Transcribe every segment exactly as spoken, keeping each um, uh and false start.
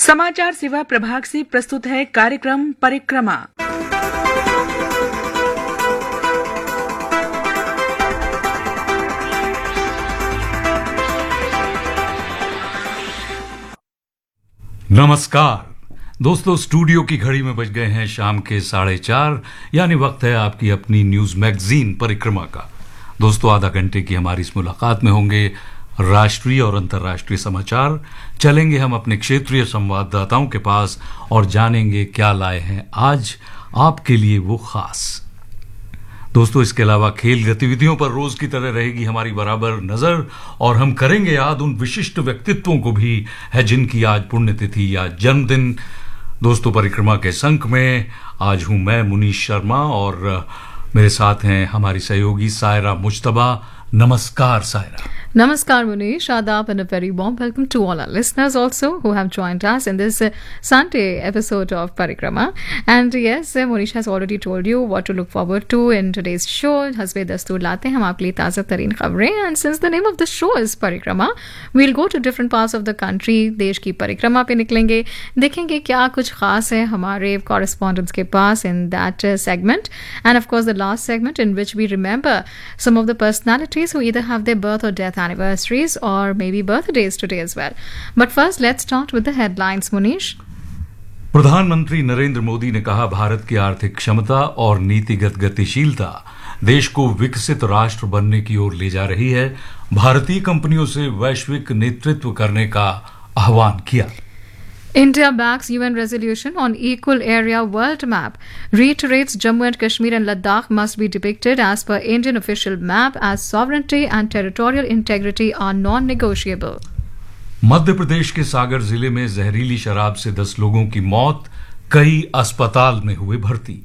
समाचार सेवा प्रभाग से प्रस्तुत है कार्यक्रम परिक्रमा। नमस्कार दोस्तों, स्टूडियो की घड़ी में बज गए हैं शाम के साढ़े चार, यानी वक्त है आपकी अपनी न्यूज मैगजीन परिक्रमा का। दोस्तों, आधा घंटे की हमारी इस मुलाकात में होंगे राष्ट्रीय और अंतर्राष्ट्रीय समाचार। चलेंगे हम अपने क्षेत्रीय संवाददाताओं के पास और जानेंगे क्या लाए हैं आज आपके लिए वो खास। दोस्तों, इसके अलावा खेल गतिविधियों पर रोज की तरह रहेगी हमारी बराबर नजर, और हम करेंगे याद उन विशिष्ट व्यक्तित्वों को भी है जिनकी आज पुण्यतिथि या जन्मदिन। दोस्तों, परिक्रमा के संक में आज हूं मैं मुनीश शर्मा और मेरे साथ हैं हमारी सहयोगी सायरा मुज्तबा। नमस्कार Saira. Namaskar Munish, Adab, and a very warm welcome to all our listeners also who have joined us in this uh, Sunday episode of Parikrama. And yes, uh, Munish has already told you what to look forward to in today's show. Hasbe Dastoor laate hain hum aapke liye taza tareen khabrein, and since the name of the show is Parikrama, we'll go to different parts of the country. देश की परिक्रमा पे निकलेंगे, देखेंगे क्या कुछ खास है हमारे correspondents के पास in that uh, segment. And of course, the last segment in which we remember some of the personalities who either have their birth or death anniversaries or maybe birthdays today as well. But first, let's start with the headlines, Munish. प्रधानमंत्री नरेंद्र मोदी ने कहा, भारत की आर्थिक क्षमता और नीतिगत गतिशीलता देश को विकसित राष्ट्र बनने की ओर ले जा रही है। भारतीय कंपनियों से वैश्विक नेतृत्व करने का आह्वान किया। India backs U N resolution on equal area world map, reiterates Jammu and Kashmir and Ladakh must be depicted as per Indian official map as sovereignty and territorial integrity are non-negotiable. Madhya Pradesh के सागर जिले में जहरीली शराब से दस लोगों की मौत, कई अस्पताल में हुए भर्ती।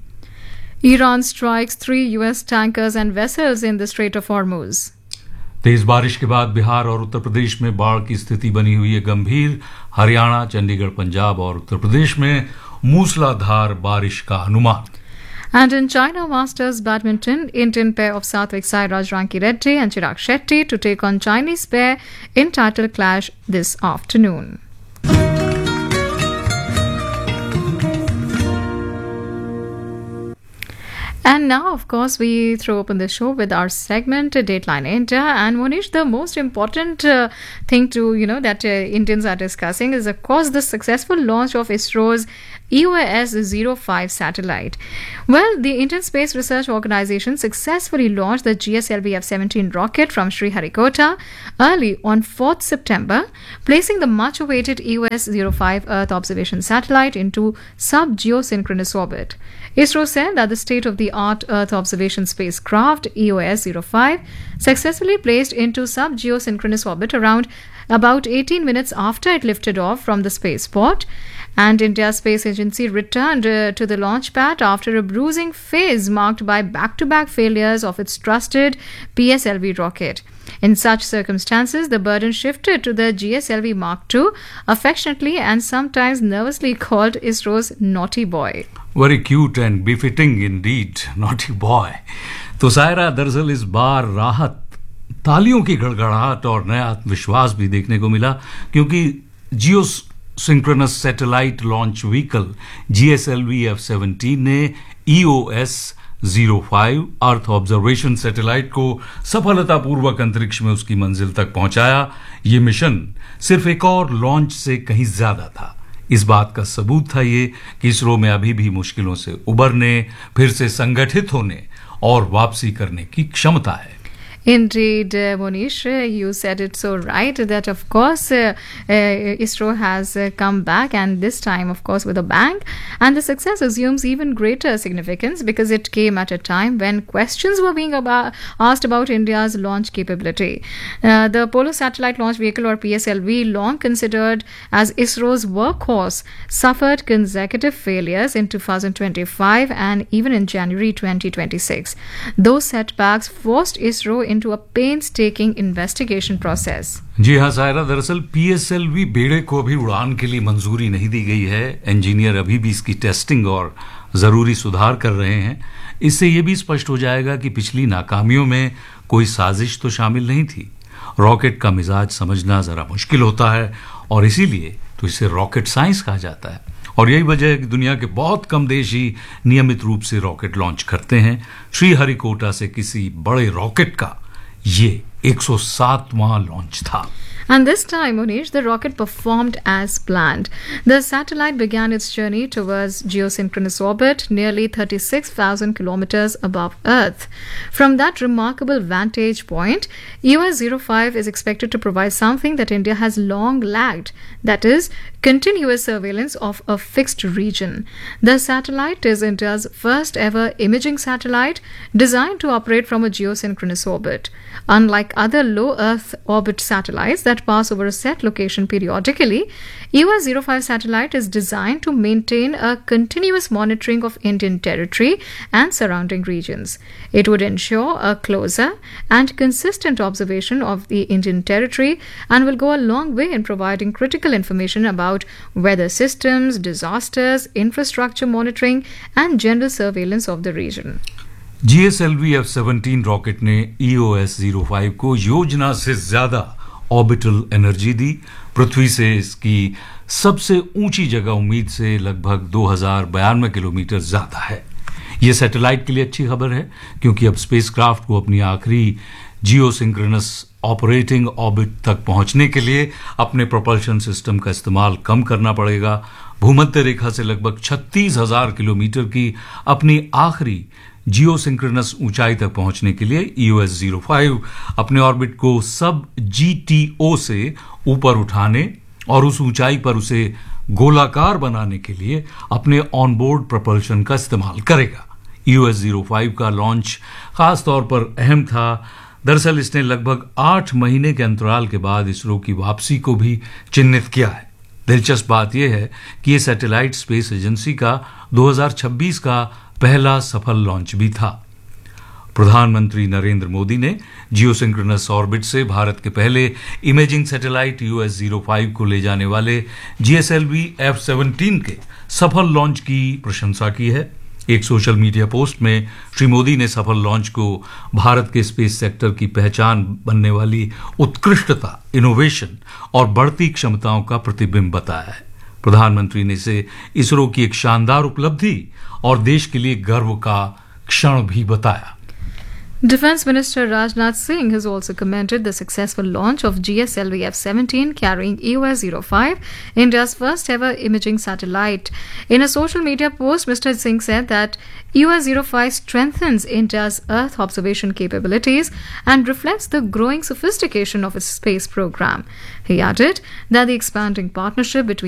Iran strikes three U S tankers and vessels in the Strait of Hormuz. तेज बारिश के बाद बिहार और उत्तर प्रदेश में बाढ़ की स्थिति बनी हुई है गंभीर। हरियाणा, चंडीगढ़, पंजाब और उत्तर प्रदेश में मूसलाधार बारिश का अनुमान। And in China Masters Badminton, Indian pair of Satvik Sairaj Ranki Reddy and Chirag Shetty to take on Chinese pair in title clash this afternoon. And now, of course, we throw open the show with our segment uh, Dateline India. And Monish, the most important uh, thing to, you know, that uh, Indians are discussing is, of course, the successful launch of ISRO's E O S zero five satellite. Well, the Indian Space Research Organization successfully launched the G S L V F seventeen rocket from Sriharikota early on fourth September, placing the much-awaited E O S zero five Earth observation satellite into sub-geosynchronous orbit. ISRO said that the state-of-the-art Earth observation spacecraft E O S zero five successfully placed into sub-geosynchronous orbit around about eighteen minutes after it lifted off from the spaceport. And India's Space Agency returned uh, to the launch pad after a bruising phase marked by back-to-back failures of its trusted P S L V rocket. In such circumstances, the burden shifted to the G S L V Mark two, affectionately and sometimes nervously called ISRO's naughty boy. Very cute and befitting indeed, naughty boy. तो सायरा, दरअसल इस बार राहत, तालियों की गड़गड़ाहट और नया आत्मविश्वास भी देखने को मिला, क्योंकि जियो synchronous satellite launch vehicle G S L V F seventeen ने ई O S zero five earth observation satellite को सफलतापूर्वक अंतरिक्ष में उसकी मंजिल तक पहुंचाया। ये मिशन सिर्फ एक और लॉन्च से कहीं ज्यादा था। इस बात का सबूत था ये कि इसरो में अभी भी मुश्किलों से उबरने, फिर से संगठित होने और वापसी करने की क्षमता है। Indeed, uh, Monish, uh, you said it so right that, of course, uh, uh, ISRO has uh, come back, and this time, of course, with a bang. And the success assumes even greater significance because it came at a time when questions were being about, asked about India's launch capability. Uh, the Apollo Satellite Launch Vehicle, or P S L V, long considered as ISRO's workhorse, suffered consecutive failures in two thousand twenty-five and even in January twenty twenty-six. Those setbacks forced ISRO into a painstaking investigation process. जी हाँ सायरा, दरअसल P S L V बेड़े को अभी उड़ान के लिए मंजूरी नहीं दी गई है। इंजीनियर अभी भी इसकी टेस्टिंग और जरूरी सुधार कर रहे हैं। इससे यह भी स्पष्ट हो जाएगा कि पिछली नाकामियों में कोई साजिश तो शामिल नहीं थी। रॉकेट का मिजाज समझना जरा मुश्किल होता है और इसीलिए तो इसे रॉकेट साइंस कहा जाता है। और यही वजह है कि दुनिया के बहुत कम देश ही नियमित रूप से रॉकेट लॉन्च करते हैं। श्रीहरिकोटा से किसी बड़े रॉकेट का ये एक सौ सातवां लॉन्च था। And this time, Monish, the rocket performed as planned. The satellite began its journey towards geosynchronous orbit, nearly thirty-six thousand kilometers above Earth. From that remarkable vantage point, E O S zero five is expected to provide something that India has long lacked, that is, continuous surveillance of a fixed region. The satellite is India's first ever imaging satellite designed to operate from a geosynchronous orbit. Unlike other low Earth orbit satellites that pass over a set location periodically, E O S zero five satellite is designed to maintain a continuous monitoring of Indian territory and surrounding regions. It would ensure a closer and consistent observation of the Indian territory and will go a long way in providing critical information about weather systems, disasters, infrastructure monitoring, and general surveillance of the region. G S L V F seventeen rocket ने ई O S zero five को योजना से ज्यादा orbital energy दी। पृथ्वी से इसकी सबसे ऊंची जगह उम्मीद से लगभग दो हजार बयानवे किलोमीटर ज्यादा है। यह सैटेलाइट के लिए अच्छी खबर है क्योंकि अब स्पेसक्राफ्ट को अपनी आखिरी जियोसिंक्रोनस ऑपरेटिंग ऑर्बिट तक पहुंचने के लिए अपने प्रोपल्शन सिस्टम का इस्तेमाल कम करना पड़ेगा। भूमध्य रेखा से लगभग छत्तीस हजार किलोमीटर की अपनी आखिरी जियोसिंक्रोनस ऊंचाई तक पहुंचने के लिए ई ओ एस ज़ीरो फाइव अपने ऑर्बिट को सब जी टी ओ से ऊपर उठाने और उस ऊंचाई पर उसे गोलाकार बनाने के लिए अपने ऑनबोर्ड प्रोपल्शन का इस्तेमाल करेगा। ई ओ एस ज़ीरो फाइव का लॉन्च खास तौर पर अहम था। दरअसल इसने लगभग आठ महीने के अंतराल के बाद इसरो की वापसी को भी चिन्हित किया है। दिलचस्प बात यह है कि यह सैटेलाइट स्पेस एजेंसी का दो हजार छब्बीस का पहला सफल लॉन्च भी था। प्रधानमंत्री नरेंद्र मोदी ने जियोसिंक्रोनस ऑर्बिट से भारत के पहले इमेजिंग सैटेलाइट ई ओ एस ज़ीरो फाइव को ले जाने वाले G S L V F seventeen के सफल लॉन्च की प्रशंसा की है। एक सोशल मीडिया पोस्ट में श्री मोदी ने सफल लॉन्च को भारत के स्पेस सेक्टर की पहचान बनने वाली उत्कृष्टता, इनोवेशन और बढ़ती क्षमताओं का प्रतिबिंब बताया है। प्रधानमंत्री ने इसे इसरो की एक शानदार उपलब्धि और देश के लिए गर्व का क्षण भी बताया। Defense Minister Rajnath Singh has also commended the successful launch of G S L V F seventeen carrying E O S zero five, India's first ever imaging satellite. In a social media post, Mister Singh said that E O S zero five strengthens India's Earth observation capabilities and reflects the growing sophistication of its space program. He added that the expanding partnership between